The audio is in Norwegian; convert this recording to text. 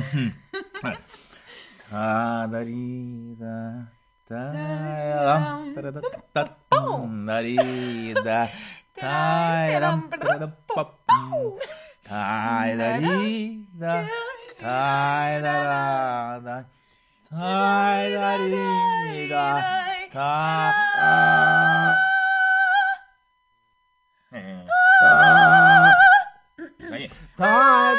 ただりだたやたらだたたりだたやらんたらだぱったいだりだたいだらだたいだりだたた